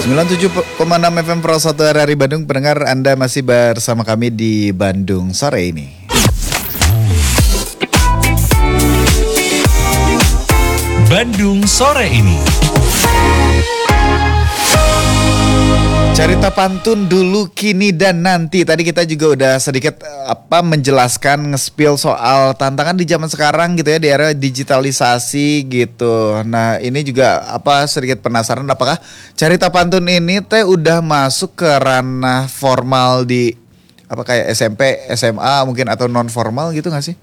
97,6 FM Pro 1 RRI Bandung. Pendengar, Anda masih bersama kami di Bandung sore ini. Bandung sore ini. Cerita pantun dulu, kini, dan nanti. Tadi kita juga udah sedikit menjelaskan, nge-spill soal tantangan di zaman sekarang gitu ya, di era digitalisasi gitu. Nah, ini juga sedikit penasaran, apakah cerita pantun ini udah masuk ke ranah formal di kayak SMP, SMA mungkin, atau non formal gitu nggak sih?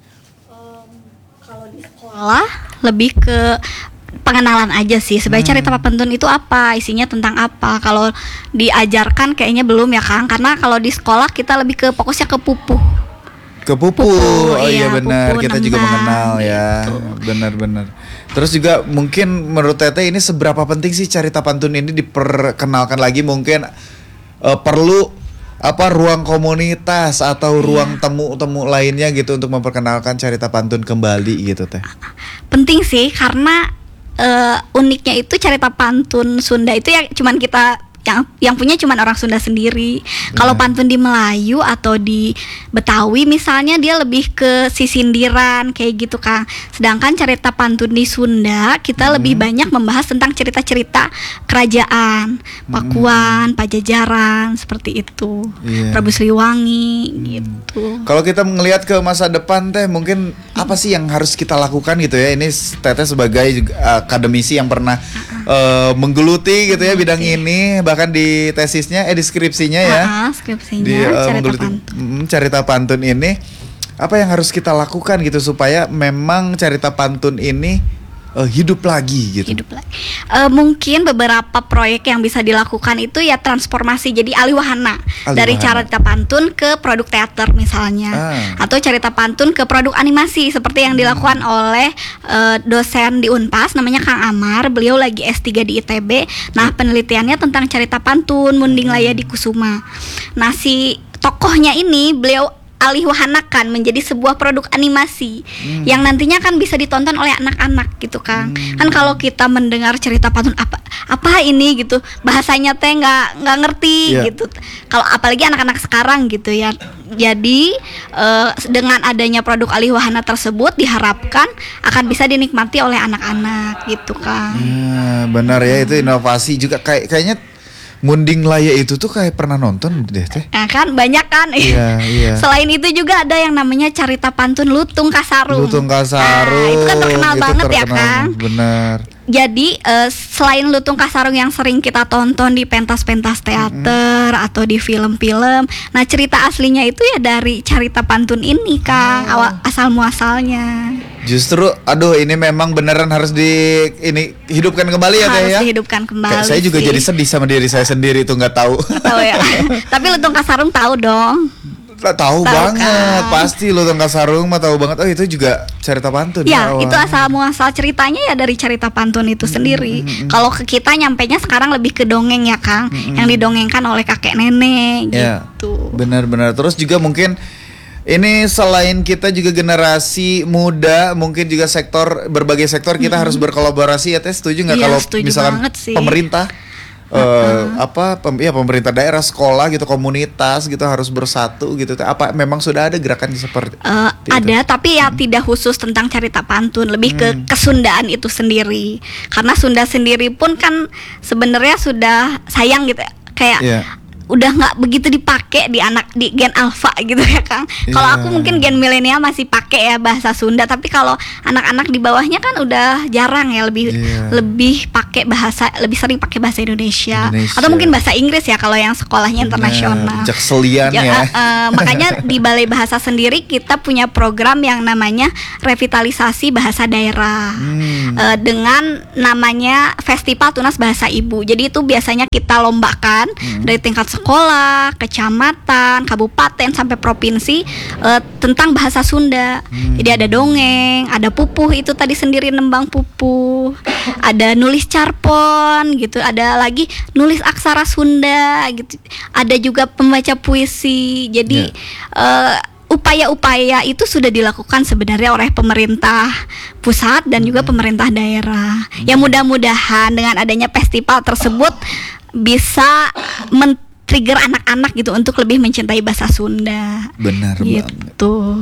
Kalau di sekolah lebih ke pengenalan aja sih. Sebenarnya cerita pantun itu apa, isinya tentang apa. Kalau diajarkan kayaknya belum ya Kang, karena kalau di sekolah kita lebih ke fokusnya ke pupuh. Ke pupuh. Oh iya benar, kita juga mengenal gitu. Ya. Benar-benar. Terus juga mungkin menurut Teteh ini seberapa penting sih cerita pantun ini diperkenalkan lagi, mungkin perlu ruang komunitas atau ruang temu lainnya gitu untuk memperkenalkan cerita pantun kembali gitu Teh. Penting sih, karena uniknya itu cerita pantun Sunda itu ya cuman kita yang punya cuman orang Sunda sendiri. Kalau pantun di Melayu atau di Betawi misalnya, dia lebih ke sisindiran kayak gitu Kang. Sedangkan cerita pantun di Sunda kita lebih banyak membahas tentang cerita-cerita kerajaan, Pakuan, Pajajaran, seperti itu. Prabu Siliwangi gitu. Kalau kita melihat ke masa depan Teh, mungkin apa sih yang harus kita lakukan gitu ya? Ini Teteh sebagai akademisi yang pernah menggeluti gitu ya bidang ini, bahkan di tesisnya, deskripsinya ya. Skripsinya di cerita pantun. Cerita pantun ini, apa yang harus kita lakukan gitu supaya memang cerita pantun ini hidup lagi gitu. Mungkin beberapa proyek yang bisa dilakukan itu ya transformasi, jadi alih wahana dari cerita pantun ke produk teater misalnya, atau cerita pantun ke produk animasi seperti yang dilakukan oleh dosen di Unpas namanya Kang Amar. Beliau lagi S3 di ITB. Nah, penelitiannya tentang cerita pantun Munding Laya di Kusuma. Nah, si tokohnya ini beliau alih wahanakan menjadi sebuah produk animasi yang nantinya kan bisa ditonton oleh anak-anak gitu Kang. Kan kalau kita mendengar cerita pantun apa ini gitu, bahasanya teh nggak ngerti gitu. Kalau apalagi anak-anak sekarang gitu ya. Jadi dengan adanya produk alih wahana tersebut diharapkan akan bisa dinikmati oleh anak-anak gitu Kang. Benar ya, itu inovasi juga. Kayaknya Munding Laya itu tuh kayak pernah nonton deh Teh. Nah, kan banyak kan. Iya. Selain itu juga ada yang namanya cerita pantun Lutung Kasarung. Itu kan terkenal banget ya Kang. Benar. Jadi selain Lutung Kasarung yang sering kita tonton di pentas-pentas teater atau di film-film, nah cerita aslinya itu ya dari cerita pantun ini Kang, asal muasalnya. Justru ini memang beneran harus hidupkan kembali ya Teh ya. Harus dihidupkan kembali. Saya juga jadi sedih sama diri saya sendiri itu, nggak tahu. Tahu ya. Tapi Lutung Kasarung tahu dong. Tahu banget kan? Pasti Lutung Kasarung mah tahu banget. Oh, itu juga cerita pantun ya. Itu asal muasal ceritanya ya dari cerita pantun itu sendiri. Kalau ke kita nyampenya sekarang lebih ke dongeng ya Kang, yang didongengkan oleh kakek nenek gitu. Benar-benar. Terus juga mungkin ini selain kita juga generasi muda, mungkin juga berbagai sektor kita harus berkolaborasi ya Teh. Setuju nggak kalau misalkan pemerintah pemerintah daerah, sekolah gitu, komunitas gitu harus bersatu gitu. Apa memang sudah ada gerakan seperti ada itu? Tapi ya tidak khusus tentang cerita pantun, lebih ke kesundaan itu sendiri. Karena Sunda sendiri pun kan sebenarnya sudah sayang gitu, kayak udah nggak begitu dipakai di gen alfa gitu ya Kang. Kalau aku mungkin gen milenial masih pakai ya bahasa Sunda, tapi kalau anak-anak di bawahnya kan udah jarang ya, lebih pakai lebih sering pakai bahasa Indonesia atau mungkin bahasa Inggris ya kalau yang sekolahnya internasional. Jakselian ya. Makanya di Balai Bahasa sendiri kita punya program yang namanya revitalisasi bahasa daerah dengan namanya Festival Tunas Bahasa Ibu. Jadi itu biasanya kita lombakan dari tingkat sekolah, kecamatan, kabupaten sampai provinsi tentang bahasa Sunda. Jadi ada dongeng, ada pupuh itu tadi sendiri nembang pupuh, ada nulis carpon gitu, ada lagi nulis aksara Sunda gitu, ada juga pembaca puisi. Jadi upaya-upaya itu sudah dilakukan sebenarnya oleh pemerintah pusat dan juga pemerintah daerah. Ya mudah-mudahan dengan adanya festival tersebut bisa men-trigger anak-anak gitu untuk lebih mencintai bahasa Sunda. Benar banget. Gitu.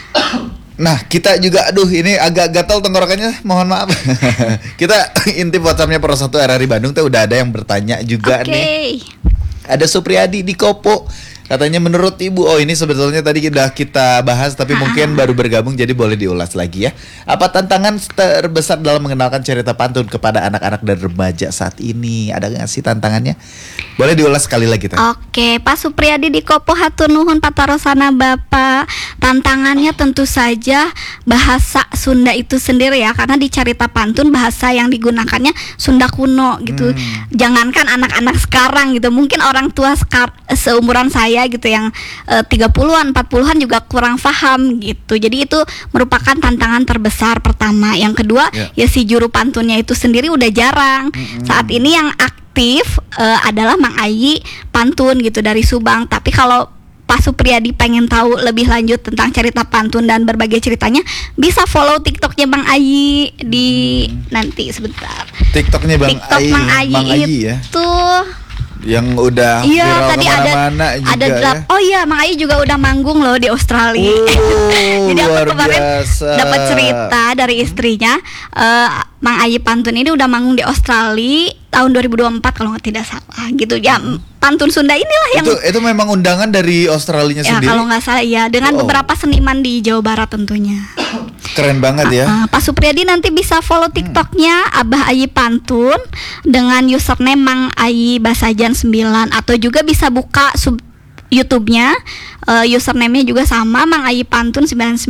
Nah, kita juga ini agak gatal tenggorokannya, mohon maaf. Kita intip WhatsApp-nya Pro 1 RRI Bandung tuh udah ada yang bertanya juga nih. Ada Supriyadi di Kopo. Katanya menurut Ibu, ini sebetulnya tadi kita bahas tapi mungkin baru bergabung jadi boleh diulas lagi ya. Apa tantangan terbesar dalam mengenalkan cerita pantun kepada anak-anak dan remaja saat ini? Ada nggak sih tantangannya? Boleh diulas sekali lagi tadi. Oke, Pak Supriyadi di Kopo hatur nuhun patarosana Bapak. Tantangannya tentu saja bahasa Sunda itu sendiri ya, karena di cerita pantun bahasa yang digunakannya Sunda kuno gitu. Jangankan anak-anak sekarang gitu, mungkin orang tua seumuran saya gitu yang 30-an 40-an juga kurang paham gitu. Jadi itu merupakan tantangan terbesar pertama. Yang kedua ya si juru pantunnya itu sendiri udah jarang. Saat ini yang aktif adalah Mang Ayi pantun gitu dari Subang. Tapi kalau Pak Supriyadi pengen tahu lebih lanjut tentang cerita pantun dan berbagai ceritanya, bisa follow TikToknya Bang Ayi di nanti sebentar. TikToknya TikTok Mang Ayi ya. Tuh yang udah viral tadi kemana-mana juga ya. Oh iya, Mang Ayi juga udah manggung loh di Australia. Jadi aku kemarin dapat cerita dari istrinya, Mang Ayi pantun ini udah manggung di Australia tahun 2024 kalau tidak salah gitu ya. Pantun Sunda inilah yang itu memang undangan dari Australinya sendiri. Kalau nggak salah ya, dengan beberapa seniman di Jawa Barat tentunya. Keren banget ya. Pak Supriyadi nanti bisa follow TikToknya Abah Ayi Pantun dengan username Mang Ayi Basajan 9, atau juga bisa buka YouTube-nya, username-nya juga sama Mang Ayi Pantun 99.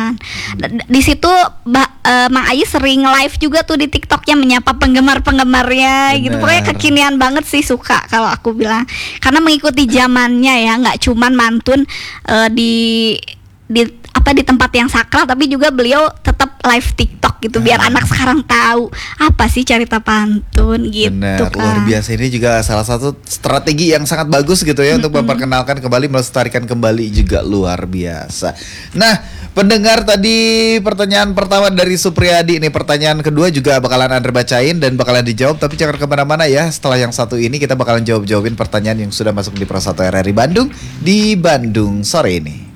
Di situ Mang Ayi sering live juga tuh di TikToknya menyapa penggemar-penggemarnya gitu. Pokoknya kekinian banget sih, suka kalau aku bilang. Karena mengikuti zamannya ya, nggak cuman mantun di tempat yang sakral, tapi juga beliau tetap live TikTok gitu biar anak sekarang tahu apa sih cerita pantun gitu. Benar, luar biasa. Ini juga salah satu strategi yang sangat bagus gitu ya untuk memperkenalkan kembali, melestarikan kembali juga luar biasa. Nah, pendengar, tadi pertanyaan pertama dari Supriyadi, ini pertanyaan kedua juga bakalan Andre bacain dan bakalan dijawab, tapi jangan kemana-mana ya. Setelah yang satu ini kita bakalan jawabin pertanyaan yang sudah masuk di Pro 1 RRI Bandung di Bandung sore ini.